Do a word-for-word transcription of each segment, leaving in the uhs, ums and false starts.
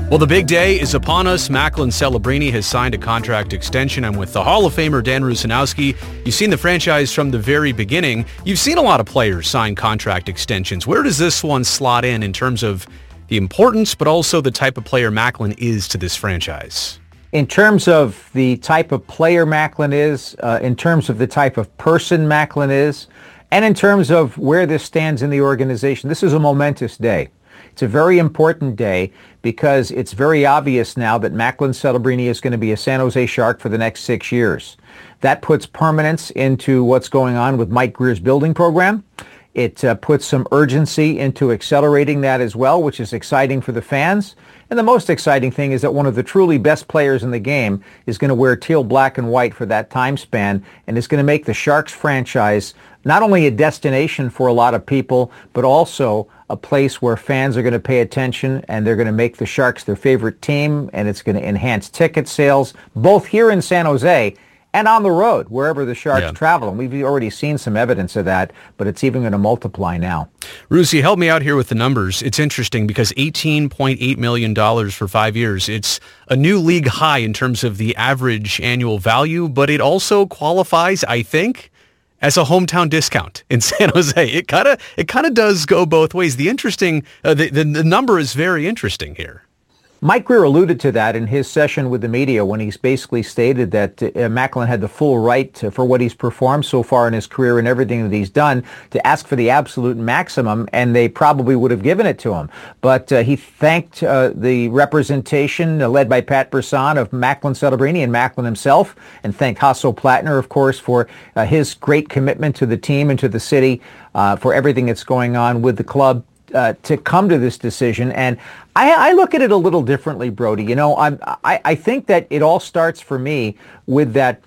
Well, the big day is upon us. Macklin Celebrini has signed a contract extension. I'm with the Hall of Famer Dan Rusanowski. You've seen the franchise from the very beginning. You've seen a lot of players sign contract extensions. Where does this one slot in in terms of the importance, but also the type of player Macklin is to this franchise? In terms of the type of player Macklin is, uh, in terms of the type of person Macklin is, and in terms of where this stands in the organization, this is a momentous day. It's a very important day because it's very obvious now that Macklin Celebrini is going to be a San Jose Shark for the next six years. That puts permanence into what's going on with Mike Grier's building program. It uh, puts some urgency into accelerating that as well, which is exciting for the fans. And the most exciting thing is that one of the truly best players in the game is going to wear teal, black, and white for that time span and is going to make the Sharks franchise not only a destination for a lot of people, but also a place where fans are going to pay attention and they're going to make the Sharks their favorite team, and it's going to enhance ticket sales, both here in San Jose and on the road, wherever the Sharks yeah. travel. And we've already seen some evidence of that, but it's even going to multiply now. Rusey, help me out here with the numbers. It's interesting because eighteen point eight million dollars for five years. It's a new league high in terms of the average annual value, but it also qualifies, I think, as a hometown discount in San Jose. It kind of it kind of does go both ways. The interesting, uh, the, the the number is very interesting here. Mike Grier alluded to that in his session with the media when he's basically stated that uh, Macklin had the full right to, for what he's performed so far in his career and everything that he's done to ask for the absolute maximum, and they probably would have given it to him. But uh, he thanked uh, the representation uh, led by Pat Brisson of Macklin Celebrini and Macklin himself, and thanked Hasso Plattner, of course, for uh, his great commitment to the team and to the city, uh, for everything that's going on with the club. Uh, to come to this decision. And I, I look at it a little differently, Brody. You know, I'm, I, I think that it all starts for me with that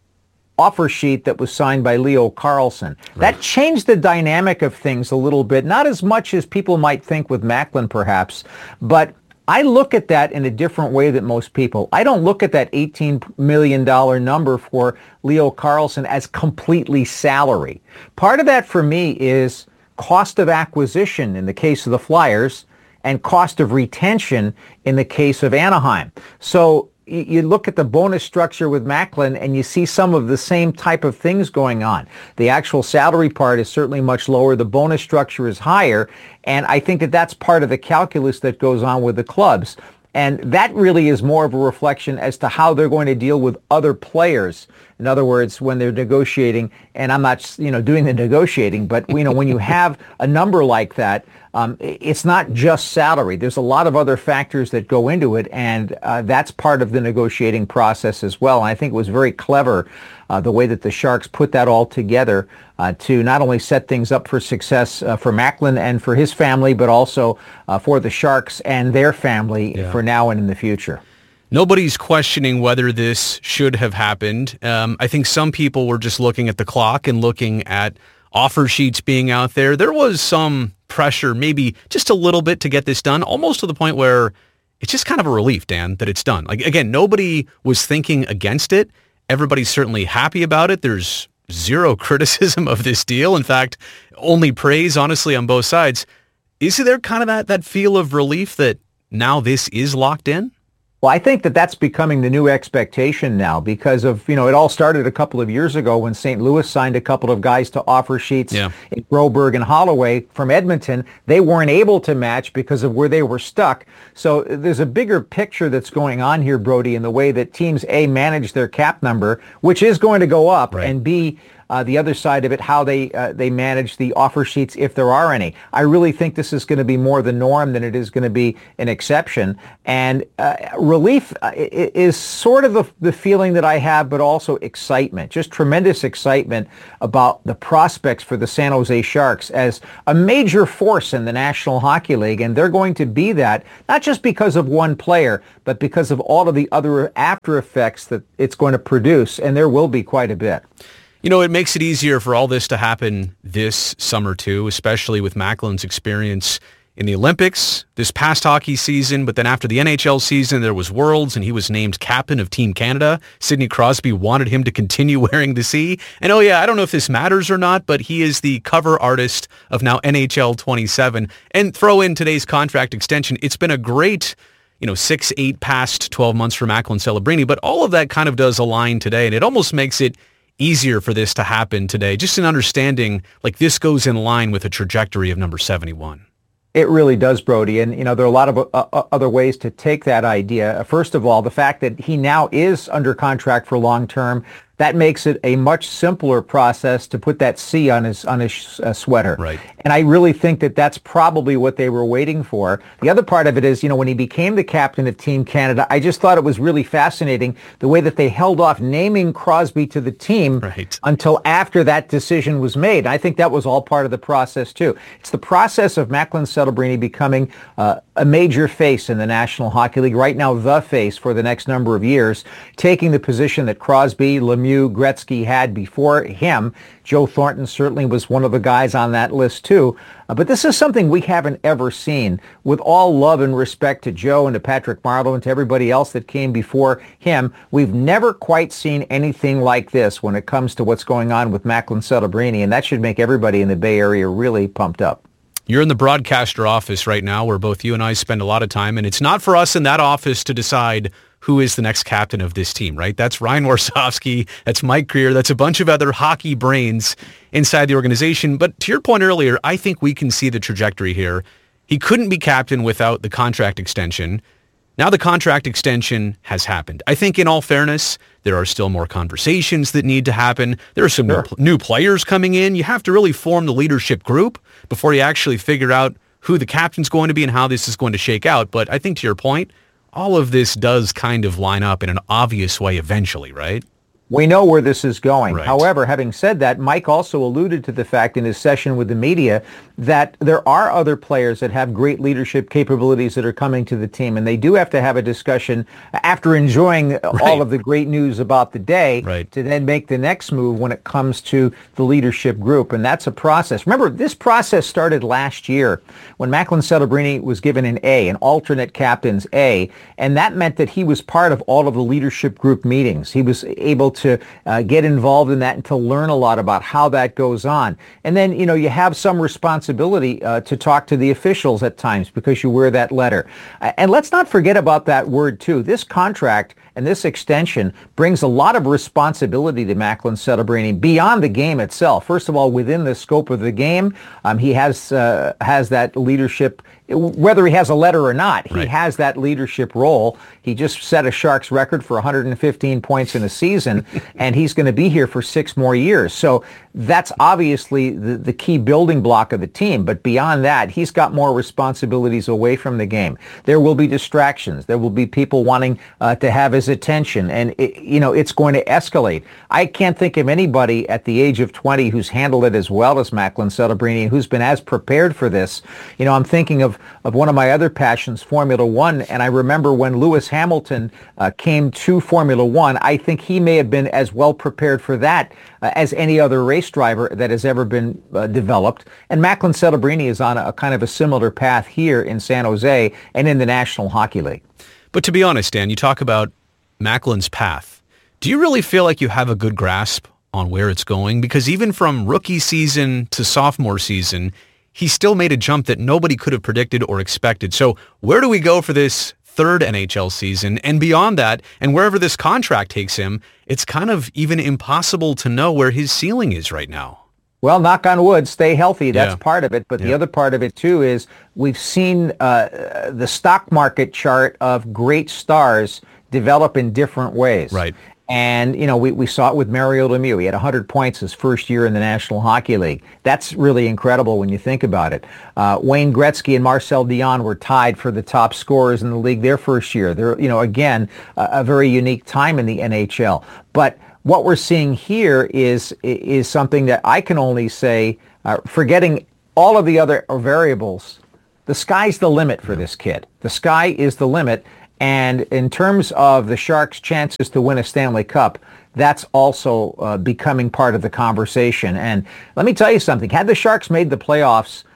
offer sheet that was signed by Leo Carlsson. Right. That changed the dynamic of things a little bit, not as much as people might think with Macklin perhaps, but I look at that in a different way than most people. I don't look at that eighteen million dollars number for Leo Carlsson as completely salary. Part of that for me is cost of acquisition in the case of the Flyers and cost of retention in the case of Anaheim. So you look at the bonus structure with Macklin and you see some of the same type of things going on. The actual salary part is certainly much lower. The bonus structure is higher. And I think that that's part of the calculus that goes on with the clubs. And that really is more of a reflection as to how they're going to deal with other players. In other words, when they're negotiating, and I'm not, you know, doing the negotiating, but you know, when you have a number like that, um, it's not just salary. There's a lot of other factors that go into it, and uh, that's part of the negotiating process as well. And I think it was very clever uh, the way that the Sharks put that all together uh, to not only set things up for success uh, for Macklin and for his family, but also uh, for the Sharks and their family yeah. for now and in the future. Nobody's questioning whether this should have happened. Um, I think some people were just looking at the clock and looking at offer sheets being out there. There was some pressure, maybe just a little bit, to get this done, almost to the point where it's just kind of a relief, Dan, that it's done. Like, again, nobody was thinking against it. Everybody's certainly happy about it. There's zero criticism of this deal. In fact, only praise, honestly, on both sides. Is there kind of that, that feel of relief that now this is locked in? Well, I think that that's becoming the new expectation now because of, you know, it all started a couple of years ago when Saint Louis signed a couple of guys to offer sheets yeah. in Broberg and Holloway from Edmonton. They weren't able to match because of where they were stuck. So there's a bigger picture that's going on here, Brody, in the way that teams, A, manage their cap number, which is going to go up, right. and B, Uh, the other side of it, how they uh, they manage the offer sheets, if there are any. I really think this is going to be more the norm than it is going to be an exception. And uh, relief uh, is sort of the, the feeling that I have, but also excitement, just tremendous excitement about the prospects for the San Jose Sharks as a major force in the National Hockey League. And they're going to be that, not just because of one player, but because of all of the other after effects that it's going to produce. And there will be quite a bit. You know, it makes it easier for all this to happen this summer, too, especially with Macklin's experience in the Olympics this past hockey season. But then after the N H L season, there was Worlds, and he was named captain of Team Canada. Sidney Crosby wanted him to continue wearing the C. And, oh, yeah, I don't know if this matters or not, but he is the cover artist of now N H L twenty-seven. And throw in today's contract extension. It's been a great you know, six, eight past twelve months for Macklin Celebrini, but all of that kind of does align today, and it almost makes it easier for this to happen today, just in understanding, like, this goes in line with the trajectory of number seventy-one. It really does, Brody. And, you know, there are a lot of uh, other ways to take that idea. First of all, the fact that he now is under contract for long term, that makes it a much simpler process to put that C on his on his uh, sweater. Right. And I really think that that's probably what they were waiting for. The other part of it is, you know, when he became the captain of Team Canada, I just thought it was really fascinating the way that they held off naming Crosby to the team right. until after that decision was made. And I think that was all part of the process, too. It's the process of Macklin Celebrini becoming uh, a major face in the National Hockey League, right now the face for the next number of years, taking the position that Crosby, Lemieux, Gretzky had before him. Joe Thornton certainly was one of the guys on that list too. Uh, but this is something we haven't ever seen. With all love and respect to Joe and to Patrick Marleau and to everybody else that came before him, we've never quite seen anything like this when it comes to what's going on with Macklin Celebrini, and that should make everybody in the Bay Area really pumped up. You're in the broadcaster office right now where both you and I spend a lot of time, and it's not for us in that office to decide who is the next captain of this team, right? That's Ryan Warsofsky, that's Mike Greer, that's a bunch of other hockey brains inside the organization. But to your point earlier, I think we can see the trajectory here. He couldn't be captain without the contract extension. Now the contract extension has happened. I think in all fairness, there are still more conversations that need to happen. There are some Sure. new, new players coming in. You have to really form the leadership group before you actually figure out who the captain's going to be and how this is going to shake out. But I think to your point, all of this does kind of line up in an obvious way eventually, right? We know where this is going. Right. However, having said that, Mike also alluded to the fact in his session with the media that there are other players that have great leadership capabilities that are coming to the team, and they do have to have a discussion after enjoying right. all of the great news about the day right. to then make the next move when it comes to the leadership group, and that's a process. Remember, this process started last year when Macklin Celebrini was given an A, an alternate captain's A, and that meant that he was part of all of the leadership group meetings. He was able to uh, get involved in that and to learn a lot about how that goes on. And then, you know, you have some responsibility uh, to talk to the officials at times because you wear that letter. Uh, and let's not forget about that word, too. This contract and this extension brings a lot of responsibility to Macklin Celebrini beyond the game itself. First of all, within the scope of the game, um, he has uh, has that leadership. Whether he has a letter or not, he right. has that leadership role. He just set a Sharks record for one hundred fifteen points in a season, and he's going to be here for six more years. So that's obviously the, the key building block of the team. But beyond that, he's got more responsibilities away from the game. There will be distractions. There will be people wanting uh, to have his attention, and it, you know it's going to escalate. I can't think of anybody at the age of twenty who's handled it as well as Macklin Celebrini and who's been as prepared for this. You know, I'm thinking of of one of my other passions, Formula One, and I remember when Lewis Hamilton uh, came to Formula One, I think he may have been as well prepared for that uh, as any other race driver that has ever been uh, developed. And Macklin Celebrini is on a, a kind of a similar path here in San Jose and in the National Hockey League. But to be honest, Dan, you talk about Macklin's path. Do you really feel like you have a good grasp on where it's going? Because even from rookie season to sophomore season, he still made a jump that nobody could have predicted or expected. So where do we go for this third N H L season and beyond that, and wherever this contract takes him, it's kind of even impossible to know where his ceiling is right now. Well, knock on wood, stay healthy. That's Yeah. part of it. But Yeah. the other part of it, too, is we've seen uh, the stock market chart of great stars develop in different ways. Right. And, you know, we, we saw it with Mario Lemieux. He had one hundred points his first year in the National Hockey League. That's really incredible when you think about it. Uh, Wayne Gretzky and Marcel Dion were tied for the top scorers in the league their first year. They're, you know, again, a, a very unique time in the N H L. But what we're seeing here is is something that I can only say, uh, forgetting all of the other variables, the sky's the limit for this kid. The sky is the limit. And in terms of the Sharks' chances to win a Stanley Cup, that's also uh, becoming part of the conversation. And let me tell you something. Had the Sharks made the playoffs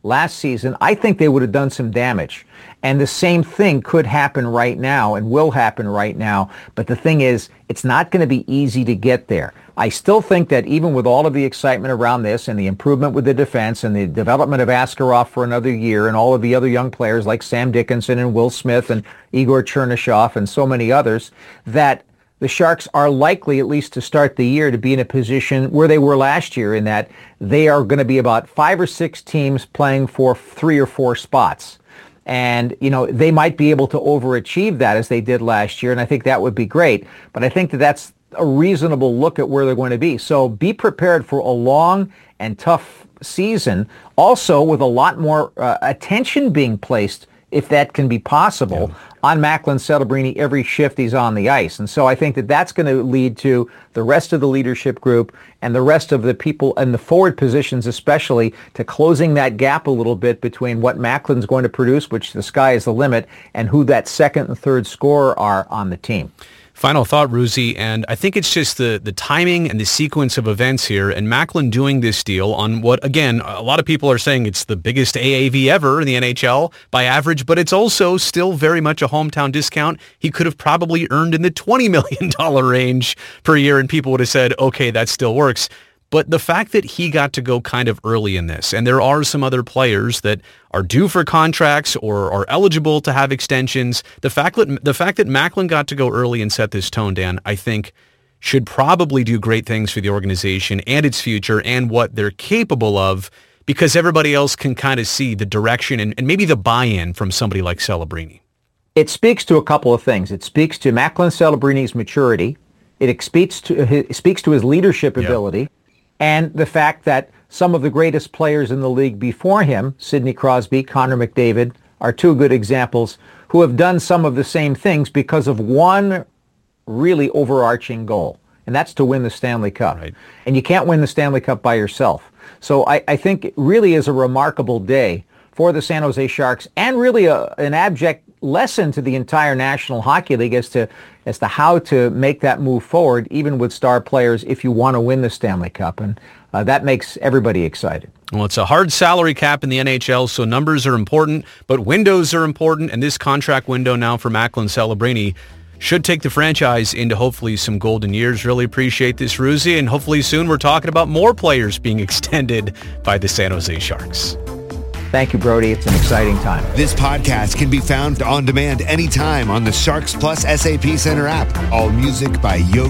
last season, I think they would have done some damage. And the same thing could happen right now and will happen right now. But the thing is, it's not going to be easy to get there. I still think that even with all of the excitement around this and the improvement with the defense and the development of Askarov for another year and all of the other young players like Sam Dickinson and Will Smith and Igor Chernyshov and so many others, that the Sharks are likely, at least to start the year, to be in a position where they were last year, in that they are going to be about five or six teams playing for three or four spots. And, you know, they might be able to overachieve that as they did last year, and I think that would be great. But I think that that's a reasonable look at where they're going to be. So be prepared for a long and tough season, also with a lot more uh, attention being placed, if that can be possible, yeah. on Macklin Celebrini every shift he's on the ice. And so I think that that's going to lead to the rest of the leadership group and the rest of the people in the forward positions especially to closing that gap a little bit between what Macklin's going to produce, which the sky is the limit, and who that second and third scorer are on the team. Final thought, Ruzi, and I think it's just the, the timing and the sequence of events here, and Macklin doing this deal on what, again, a lot of people are saying it's the biggest A A V ever in the N H L by average, but it's also still very much a hometown discount. He could have probably earned in the twenty million dollars range per year, and people would have said, okay, that still works. But the fact that he got to go kind of early in this, and there are some other players that are due for contracts or are eligible to have extensions, the fact that the fact that Macklin got to go early and set this tone, Dan, I think should probably do great things for the organization and its future and what they're capable of, because everybody else can kind of see the direction and, and maybe the buy-in from somebody like Celebrini. It speaks to a couple of things. It speaks to Macklin Celebrini's maturity. It speaks to it speaks to his leadership ability. Yep. And the fact that some of the greatest players in the league before him, Sidney Crosby, Connor McDavid, are two good examples who have done some of the same things because of one really overarching goal, and that's to win the Stanley Cup. Right. And you can't win the Stanley Cup by yourself. So I, I think it really is a remarkable day for the San Jose Sharks, and really a, an abject lesson to the entire National Hockey League as to as to how to make that move forward, even with star players, if you want to win the Stanley Cup. And uh, that makes everybody excited. Well, it's a hard salary cap in the N H L, so numbers are important, but windows are important, and this contract window now for Macklin Celebrini should take the franchise into hopefully some golden years. Really appreciate this, Ruzi, and hopefully soon we're talking about more players being extended by the San Jose Sharks. Thank you, Brody. It's an exciting time. This podcast can be found on demand anytime on the Sharks Plus S A P Center app. All music by Yogi.